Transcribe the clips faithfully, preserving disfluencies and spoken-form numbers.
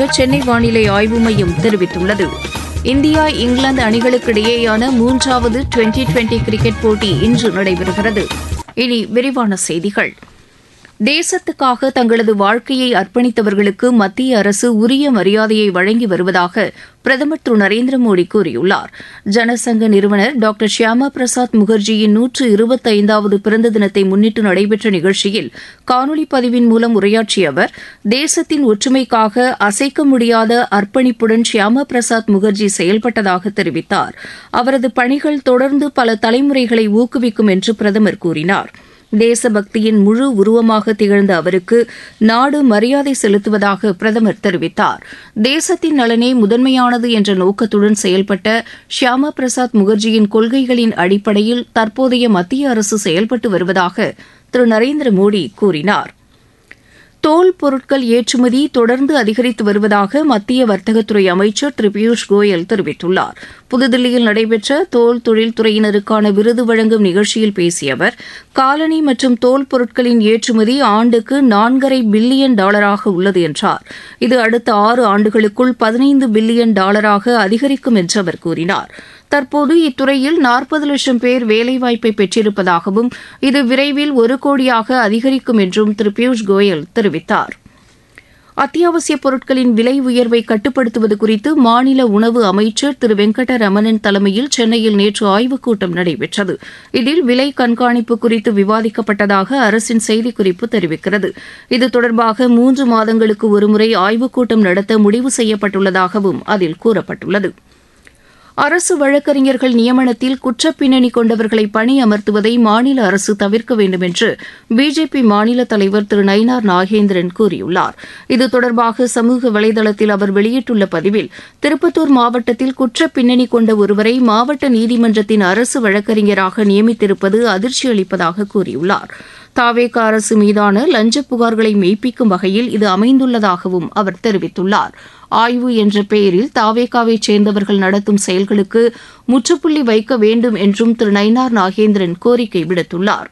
சென்னை வானிலை ஆய்வு மையம் தெரிவித்துள்ளது. இந்தியா இங்கிலாந்து அணிகளுக்கிடையேயான மூன்றாவது டுவெண்டி டுவெண்டி கிரிக்கெட் போட்டி இன்று நடைபெறுகிறது. இனி விரிவான செய்திகள். தேசத்துக்காக தங்களது வாழ்க்கையை அர்ப்பணித்தவர்களுக்கு மத்திய அரசு உரிய மரியாதையை வழங்கி வருவதாக பிரதமர் திரு நரேந்திர மோடி கூறியுள்ளார். ஜனசங்க நிறுவனர் டாக்டர் ஷியாமா பிரசாத் முகர்ஜியின் நூற்று இருபத்தைந்தாவது பிறந்த தினத்தை முன்னிட்டு நடைபெற்ற நிகழ்ச்சியில் காணொலி பதிவின் மூலம் உரையாற்றிய அவர், தேசத்தின் ஒற்றுமைக்காக அசைக்க முடியாத அர்ப்பணிப்புடன் ஷியாமா பிரசாத் முகர்ஜி செயல்பட்டதாக தெரிவித்தார். அவரது பணிகள் தொடர்ந்து பல தலைமுறைகளை ஊக்குவிக்கும் என்று பிரதமர் கூறினார். தேசபக்தியின் முழு உருவமாக திகழ்ந்த அவருக்கு நாடு மரியாதை செலுத்துவதாக பிரதமர் தெரிவித்தார். தேசத்தின் நலனே முதன்மையானது என்ற நோக்கத்துடன் செயல்பட்ட ஷியாமா பிரசாத் முகர்ஜியின் கொள்கைகளின் அடிப்படையில் தற்போதைய மத்திய அரசு செயல்பட்டு வருவதாக திரு நரேந்திர மோடி கூறினார். தோல் பொருட்கள் ஏற்றுமதி தொடர்ந்து அதிகரித்து வருவதாக மத்திய வர்த்தகத்துறை அமைச்சர் திரு பியூஷ் கோயல் தெரிவித்துள்ளார். புதுதில்லியில் நடைபெற்ற தோல் தொழில்துறையினருக்கான விருது வழங்கும் நிகழ்ச்சியில் பேசிய அவர், காலணி மற்றும் தோல் பொருட்களின் ஏற்றுமதி ஆண்டுக்கு நான்கரை பில்லியன் டாலராக உள்ளது என்றார். இது அடுத்த ஆறு ஆண்டுகளுக்குள் பதினைந்து பில்லியன் டாலராக அதிகரிக்கும் என்று அவர் கூறினார். தற்போது இத்துறையில் நாற்பது லட்சம் பேர் வேலைவாய்ப்பை பெற்றிருப்பதாகவும் இது விரைவில் ஒரு கோடியாக அதிகரிக்கும் என்றும் திரு பியூஷ் கோயல் தெரிவித்தார். அத்தியாவசியப் பொருட்களின் விலை உயர்வை கட்டுப்படுத்துவது குறித்து மாநில உணவு அமைச்சர் திரு வெங்கடரமணன் தலைமையில் சென்னையில் நேற்று ஆய்வுக் கூட்டம் நடைபெற்றது. இதில் விலை கண்காணிப்பு குறித்து விவாதிக்கப்பட்டதாக அரசின் செய்திக்குறிப்பு தெரிவிக்கிறது. இது தொடர்பாக மூன்று மாதங்களுக்கு ஒருமுறை ஆய்வுக் கூட்டம் நடத்த முடிவு செய்யப்பட்டுள்ளதாகவும் அதில் கூறப்பட்டுள்ளது. அரசு வழக்கறிஞர்கள் நியமனத்தில் குற்றப் பின்னணி கொண்டவர்களை பணி அமர்த்துவதை மாநில அரசு தவிர்க்க வேண்டும் என்று பிஜேபி மாநில தலைவர் திரு நயினார் நாகேந்திரன் கூறியுள்ளார். இது தொடர்பாக சமூக வலைதளத்தில் அவர் வெளியிட்டுள்ள பதிவில், திருப்பத்தூர் மாவட்டத்தில் குற்றப் பின்னணி கொண்ட ஒருவரை மாவட்ட நீதிமன்றத்தின் அரசு வழக்கறிஞராக நியமித்திருப்பது அதிர்ச்சி அளிப்பதாக கூறியுள்ளார். தாவேக அரசு மீதான லஞ்ச புகார்களை மெய்ப்பிக்கும் வகையில் இது அமைந்துள்ளதாகவும் அவர் தெரிவித்துள்ளார். ஆய்வு என்ற பெயரில் தாவேகாவைச் சேர்ந்தவர்கள் நடத்தும் செயல்களுக்கு முற்றுப்புள்ளி வைக்க வேண்டும் என்றும் திரு நயினார் நாகேந்திரன் கோரிக்கை விடுத்துள்ளார்.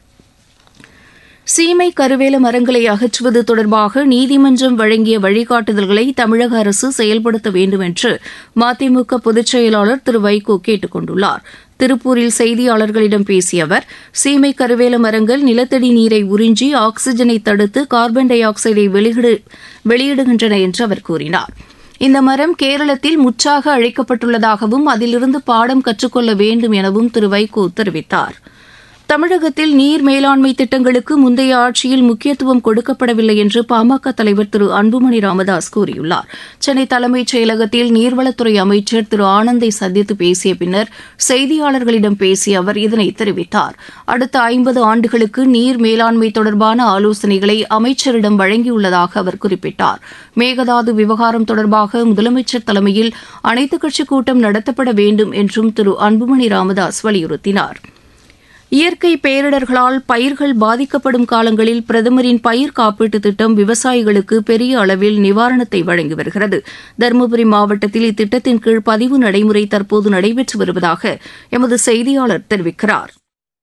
சீமை கருவேல மரங்களை அகற்றுவது தொடர்பாக நீதிமன்றம் வழங்கிய வழிகாட்டுதல்களை தமிழக அரசு செயல்படுத்த வேண்டும் என்று மதிமுக பொதுச் செயலாளர் திரு வைகோ கேட்டுக் கொண்டுள்ளார். திருப்பூரில் செய்தியாளர்களிடம் பேசிய அவர், சீமை கருவேல மரங்கள் நிலத்தடி நீரை உறிஞ்சி ஆக்ஸிஜனை தடுத்து கார்பன் டை ஆக்சைடை வெளியிடு வெளியிடுகின்றன என்று அவர் கூறினார். இந்த மரம் கேரளத்தில் முற்றாக அழைக்கப்பட்டுள்ளதாகவும் அதிலிருந்து பாடம் கற்றுக்கொள்ள வேண்டும் எனவும் திரு வைகோ தெரிவித்தார். தமிழகத்தில் நீர் மேலாண்மை திட்டங்களுக்கு முந்தைய ஆட்சியில் முக்கியத்துவம் கொடுக்கப்படவில்லை என்று பாமக தலைவர் திரு அன்புமணி ராமதாஸ் கூறியுள்ளார். சென்னை தலைமைச் செயலகத்தில் நீர்வளத்துறை அமைச்சர் திரு ஆனந்தை சந்தித்து பேசிய பின்னர் செய்தியாளர்களிடம் பேசிய அவர் இதனை தெரிவித்தார். அடுத்த ஐம்பது ஆண்டுகளுக்கு நீர் மேலாண்மை தொடர்பான ஆலோசனைகளை அமைச்சரிடம் வழங்கியுள்ளதாக அவர் குறிப்பிட்டார். மேகதாது விவகாரம் தொடர்பாக முதலமைச்சர் தலைமையில் அனைத்துக் கட்சிக் கூட்டம் நடத்தப்பட வேண்டும் என்றும் திரு அன்புமணி ராமதாஸ் வலியுறுத்தினார். இயற்கை பேரிடர்களால் பயிர்கள் பாதிக்கப்படும் காலங்களில் பிரதமரின் பயிர் காப்பீட்டுத் திட்டம் விவசாயிகளுக்கு பெரிய அளவில் நிவாரணத்தை வழங்கி வருகிறது. தருமபுரி மாவட்டத்தில் இத்திட்டத்தின் கீழ் பதிவு நடைமுறை தற்போது நடைபெற்று வருவதாக எமது செய்தியாளர் தெரிவிக்கிறார்.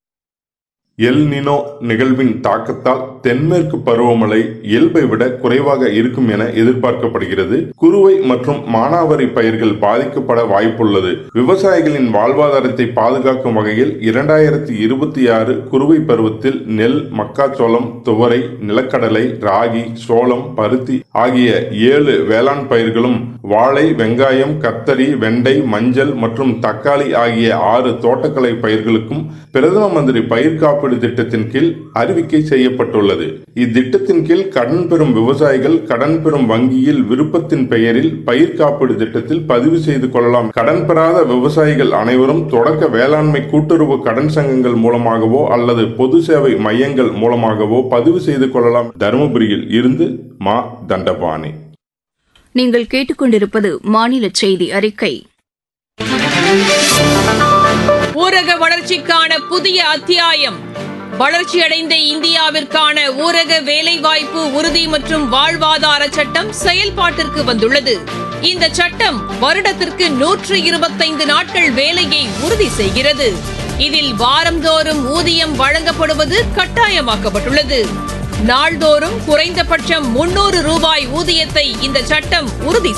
எல் நினோ நிகழ்வின் தாக்கத்தால் தென்மேற்கு பருவமழை இயல்பை விட குறைவாக இருக்கும் என எதிர்பார்க்கப்படுகிறது. குறுவை மற்றும் மானாவாரி பயிர்கள் பாதிக்கப்பட வாய்ப்புள்ளது. விவசாயிகளின் வாழ்வாதாரத்தை பாதுகாக்கும் வகையில் இரண்டாயிரத்தி இருபத்தி ஆறு குறுவை பருவத்தில் நெல், மக்காச்சோளம், துவரை, நிலக்கடலை, ராகி, சோளம், பருத்தி ஆகிய ஏழு வேளாண் பயிர்களும், வாழை, வெங்காயம், கத்தரி, வெண்டை, மஞ்சள் மற்றும் தக்காளி ஆகிய ஆறு தோட்டக்கலை பயிர்களுக்கும் பிரதம மந்திரி பயிர் காப்பீடு திட்டத்தின் கீழ் அறிவிக்கை செய்யப்பட்டுள்ளது. இத்திட்டத்தின் கீழ் கடன் பெறும் விவசாயிகள் கடன் பெறும் வங்கியில் விருப்பத்தின் பெயரில் பயிர் காப்பீடு திட்டத்தில் பதிவு செய்து கொள்ளலாம். கடன் பெறாத விவசாயிகள் அனைவரும் தொடக்க வேளாண்மை கூட்டுறவு கடன் சங்கங்கள் மூலமாகவோ அல்லது பொது சேவை மையங்கள் மூலமாகவோ பதிவு செய்து கொள்ளலாம். தருமபுரியில் இருந்து மா தண்டபாணி. நீங்கள் கேட்டுக்கொண்டிருப்பது மாநில செய்தி அறிக்கை. ஊரக வளர்ச்சிக்கான புதிய அத்தியாயம். வளர்ச்சியடைந்த இந்தியாவிற்கான ஊரக வேலைவாய்ப்பு உறுதி மற்றும் வாழ்வாதார சட்டம் செயல்பாட்டிற்கு வந்துள்ளது. இந்த சட்டம் வருடத்திற்கு நூற்று இருபத்தைந்து நாட்கள் வேலையை உறுதி செய்கிறது. இதில் வாரந்தோறும் ஊதியம் வழங்கப்படுவது கட்டாயமாக்கப்பட்டுள்ளது. நாள்தோறும் குறைந்தபட்சம் முன்னூறு ரூபாய் ஊதியத்தை இந்த சட்டம் உறுதி